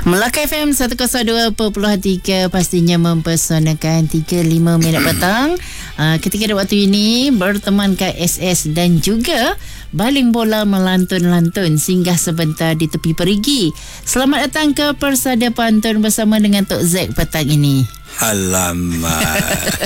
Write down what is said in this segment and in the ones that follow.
Melaka FM 102.3 pastinya mempesonakan 3-5 minit petang. Ketika ada waktu ini berteman KSS dan juga baling bola melantun-lantun singgah sebentar di tepi perigi. Selamat datang ke Persada Pantun bersama dengan Tok Zack petang ini. Alamak.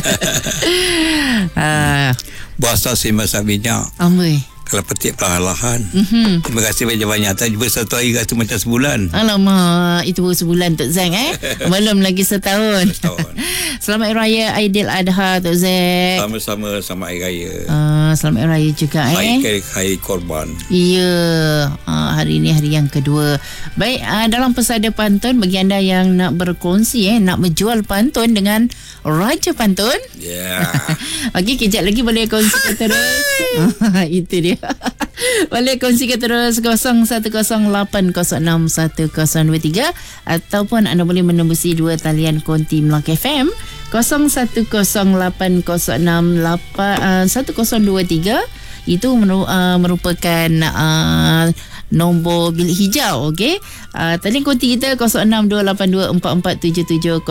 Bahasa si masak minyak. Amboi. Kalau petik perlahan-lahan. Terima kasih banyak-banyak. Tak jumpa satu hari rasa macam sebulan. Alamak, itu baru sebulan Tok Zack belum lagi setahun. Selamat Hari Raya Aidiladha Tok Zack. Sama-sama selamat Hari Raya. Selamat Hari Raya juga Hari Korban. Ya, hari ini hari yang kedua. Baik, dalam Persada Pantun bagi anda yang nak berkongsi nak menjual pantun dengan Raja Pantun. Ya. Okey, kejap lagi boleh kongsi terus. Itu dia. Boleh kongsikan terus 0108061023 ataupun anda boleh menembusi dua talian konti Melaka FM 0108061023. Itu merupakan nombor bilik hijau. Okey, talian konti kita 0628244770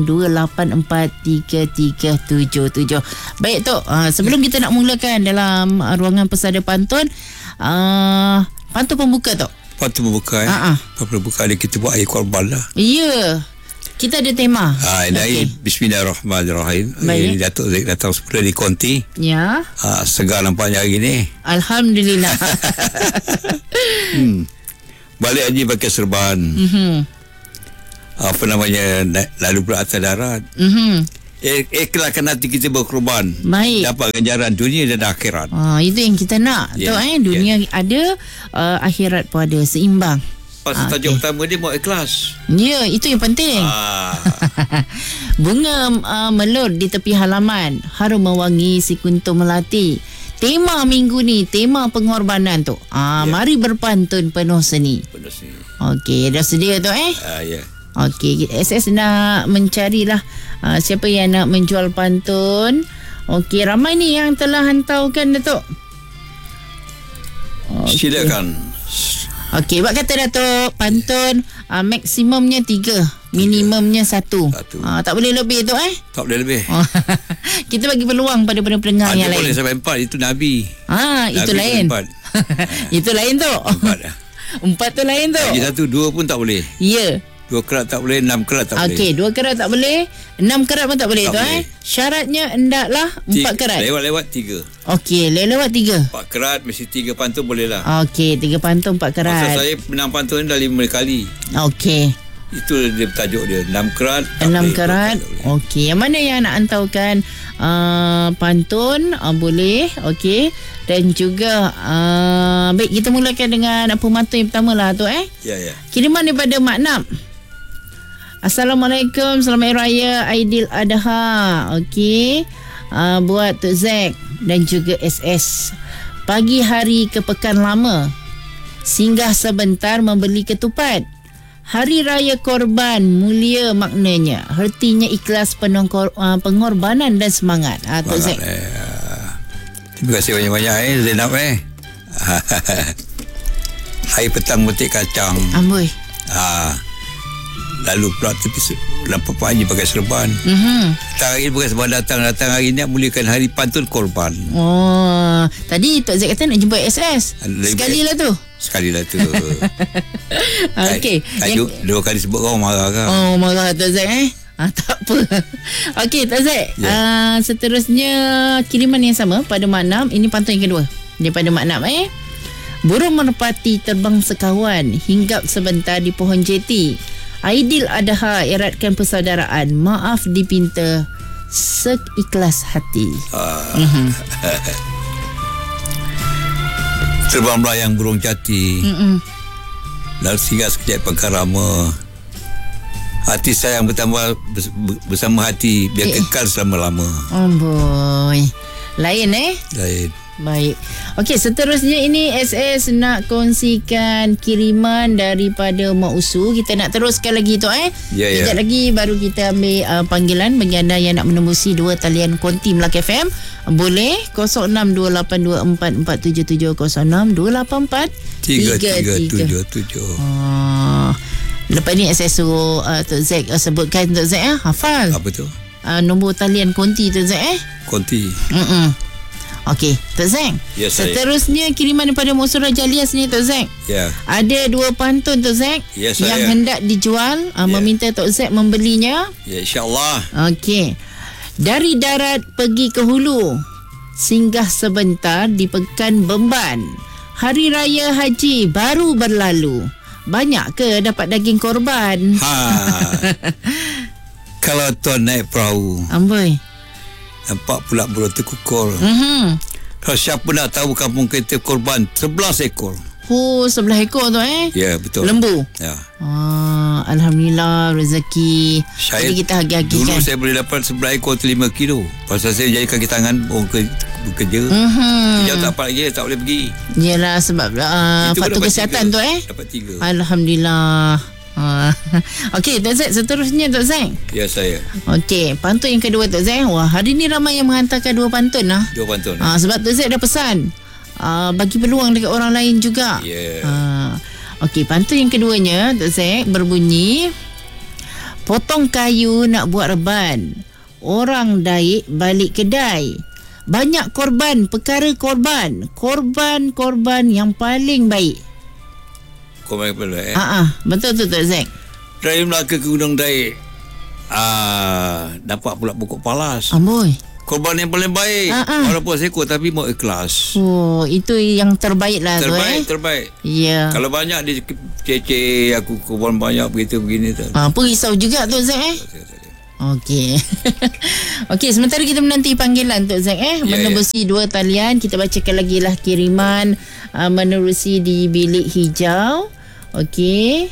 0628433377. Baik Tok, sebelum kita nak mulakan dalam ruangan Persada Pantun, pantun pembuka Tok. Pantun pembuka Pantun pembuka kita buat air korban lah. Ya, kita ada tema. Okay. Bismillahirrahmanirrahim. Ini Datuk Zack datang semula di konti. Ya. Segar nampaknya hari ni. Alhamdulillah. Balik haji pakai serban. Apa namanya, lalu pula atas darat. Ikhlaskan hati kita berkorban. Baik. Dapat ganjaran dunia dan akhirat. Itu yang kita nak. Dunia ada, akhirat pun ada, seimbang. Pasal tajuk pertama dia mau ikhlas. Ya, itu yang penting. Bunga melur di tepi halaman, harum mewangi si kuntum melati. Tema minggu ni, tema pengorbanan tu. Mari berpantun penuh seni. Okey, dah sedia tu Ya. Okey, SS nak mencarilah siapa yang nak menjual pantun. Okey, ramai ni yang telah hantarkan Datuk. Silakan. Okey, buat kata Datuk, pantun maksimumnya 3, minimumnya 1. Tak boleh lebih tu Tak boleh lebih. Kita bagi peluang pada pendengar yang lain. Boleh sampai 4, itu Nabi. Itu lain. Itu lain tu. 4 tu lain tu. Lagi 1, 2 pun tak boleh. Ya. 2 kerat tak boleh, 6 kerat tak boleh. Okey, 2 kerat tak boleh, 6 kerat pun tak boleh tu Syaratnya hendaklah 4 kerat. Lewat 3. Okey, lewat 3. 4 kerat mesti 3 pantun boleh lah. Okey, 3 pantun 4 kerat. Masa saya menang pantun dah 5 kali. Okey. Itu dia tajuk dia, 6 kerat. 6 kerat. Okey, yang mana yang nak hantarkan pantun boleh. Okey. Dan juga baik, kita mulakan dengan pemantun yang pertama lah tu Ya. Kiriman daripada Mak Nap. Assalamualaikum, selamat Hari Raya Aidiladha. Okey, buat Tok Zack dan juga SS. Pagi hari ke Pekan Lama, singgah sebentar membeli ketupat. Hari Raya Korban mulia maknanya, artinya ikhlas penuh pengorbanan dan semangat. Tok Zack. Terima kasih banyak-banyak Zainab. Hari petang metik kacang. Amboi. Lalu pula lampu pagi pakai serban. Hari ini pakai serban, datang hari ni muliakan hari pantun korban. Tadi Tok Zack kata nak jumpa SS. Sekali lah tu. Okey. 2 kali sebut kau marah kan? Marah Tok Zack tak apa. Okey Tok Zack, seterusnya kiriman yang sama pada Mak Nam. Ini pantun yang kedua daripada Mak Nam. Burung merpati terbang sekawan, hinggap sebentar di pohon jeti. Aidiladha eratkan persaudaraan, maaf dipinta seikhlas hati. Terbang melayang burung jati, lalu singgah sekejap pengkarama. Hati sayang bertambah bersama hati, biar kekal selama-lama. Boy. Lain Lain. Baik. Okey, seterusnya ini SS nak kongsikan kiriman daripada Mak Usu. Kita nak teruskan lagi tu Sekejap lagi baru kita ambil panggilan bagi anda yang nak menembusi dua talian konti Melaka FM. Boleh 0628244770 0628433377. Lepas ni SSO Tok Zack sebutkan Tok Zack hafal. Apa tu? Nombor talian konti Tok Zack Konti. Okey, Tok Zack. Ya, saya. Seterusnya kiriman daripada Musa Raja Alias ni Tok Zack. Ya. Ada 2 pantun Tok Zack Ya, yang saya. hendak dijual, meminta Tok Zack membelinya. Ya, insya-Allah. Okey. Dari darat pergi ke hulu, singgah sebentar di Pekan Bemban. Hari Raya Haji baru berlalu. Banyak ke dapat daging korban? Kalau tuan naik perahu, Amboi. nampak pula burung terkukur. Kalau siapa nak tahu kampung kita korban 11 ekor. 11 ekor tu Ya, betul. Lembu. Ya. Alhamdulillah rezeki. Saya Jadi kita hagi-hagi dulu kan. saya boleh dapat 11 ekor tu 5 kilo. Pasal saya jadi kaki tangan orang bekerja. Dia tak dapat lagi, tak boleh pergi. Yelah sebab Itu pun faktor dapat kesihatan 3. tu Dapat 3. Alhamdulillah. Okey, Tok Zack, seterusnya Tok Zack. Ya, saya. Okey, pantun yang kedua Tok Zack. Wah, hari ni ramai yang menghantarkan 2 pantun lah. 2 pantun. Sebab Tok Zack dah pesan. Bagi peluang dekat orang lain juga. Ya. Okey, pantun yang keduanya Tok Zack berbunyi, potong kayu nak buat reban, orang daik balik kedai, banyak korban perkara korban, korban yang paling baik. Kau main pula Betul tu Tok Zack. Dari Melaka ke Gunung Daik. Dapat pula pokok palas. Amboi. Korban yang paling baik. Walaupun seekor tapi mau ikhlas. Oh, itu yang terbaik lah Terbaik. Ya. Kalau banyak dia cece aku korban banyak begitu begini tu. Apa risau juga Tok Zack Okey. Okey, sementara kita menanti panggilan Tok Zack menerusi 2 talian. Kita bacakan lagi lah kiriman menerusi di bilik hijau. Okey.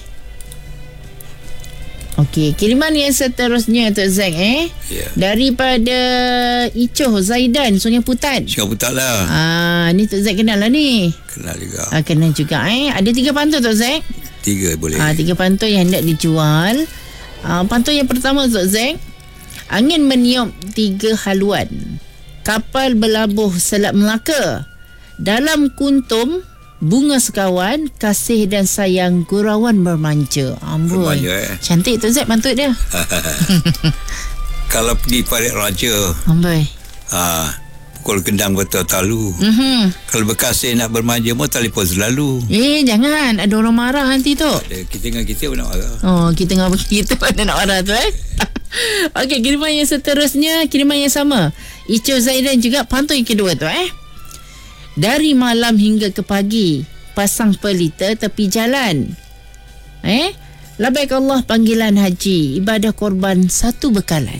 Okey, kiriman yang seterusnya Tok Zack daripada Icoh Zaidan Sungai Putat. Sungai Putat lah. Ni Tok Zack kenal lah ni. Kenal juga. Kenal juga Ada 3 pantun Tok Zack. 3 boleh. 3 pantun yang hendak dijual. Pantun yang pertama Tok Zack. Angin meniup 3 haluan, kapal berlabuh Selat Melaka, dalam kuntum bunga sekawan, kasih dan sayang gurauan bermanja. Amboi. Cantik Tok Zack pantun dia. Kalau pergi Parit Raja, Amboi. pukul kendang betul talu. Kalau berkasih nak bermanja mau telefon selalu. Jangan, ada orang marah nanti tu. Kita dengan kita pun nak marah. Kita dengan kita pun nak marah tu Okey, kiriman yang seterusnya, kiriman yang sama. Icoh Zaidan juga pantun yang kedua tu Dari malam hingga ke pagi, pasang pelita tepi jalan. Labbaik Allah panggilan haji, ibadah korban satu bekalan.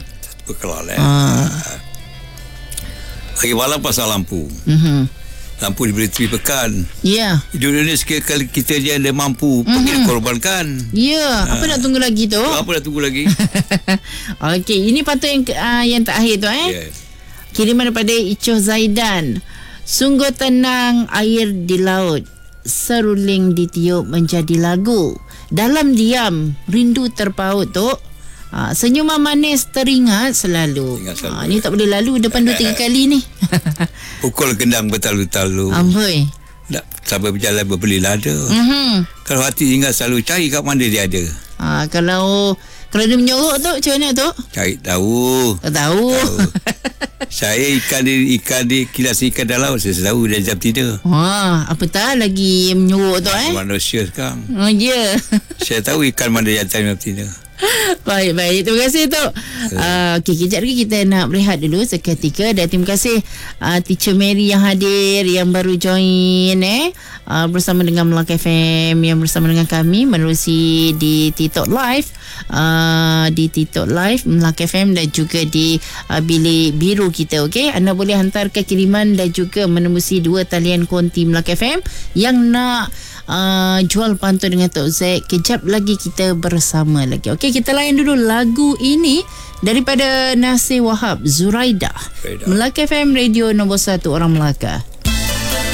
Hari malam pasang lampu. Lampu diberi tepi pekan. Ya. Di dunia sekali kita je ada mampu pergi korbankan. Ya. Apa nak tunggu lagi tu? Apa nak tunggu lagi? Okey, ini pantun yang terakhir tu Kiriman daripada Icoh Zaidan. Sungguh tenang air di laut, seruling ditiup menjadi lagu. Dalam diam rindu terpaut tu. Senyuman manis teringat selalu. Ni tak boleh lalu depan 2-3 kali ni. Pukul kendang bertalu-talu. Amboi. Tak sampai berjalan berbeli lada. Kalau hati ingat selalu cari kat mana dia ada. Kalau dia menyorok tu macam mana tu? Cari tahu. Tahu. Saya ikan di kilas ikan dalam saya tahu dia jam tidur. Apatah lagi menyorok tu Manusia sekarang. Ya. Saya tahu ikan mana yang jam tidur. Baik. Terima kasih Tok. Okey, kejap lagi kita nak berehat dulu seketika. Dan terima kasih Teacher Mary yang hadir, yang baru join bersama dengan Melaka FM, yang bersama dengan kami menerusi di TikTok Live, di TikTok Live Melaka FM dan juga di bilik biru kita. Okey, anda boleh hantarkan kiriman dan juga menerusi 2 talian konti Melaka FM yang nak jual pantun dengan Tok Zack. Kejap lagi kita bersama lagi. Okey, kita layan dulu lagu ini daripada Nasir Wahab, Zuraidah. Melaka FM, radio nombor 1 orang Melaka.